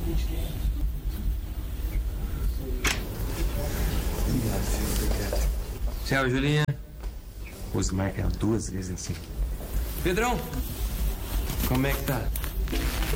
Tchau, Julinha. Os marca 2 vezes assim. Pedrão, como é que tá?